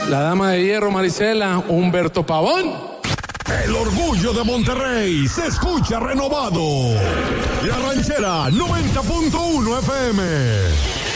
La dama de hierro, Marisela, Humberto Pavón. El orgullo de Monterrey se escucha renovado. La Ranchera 90.1 FM.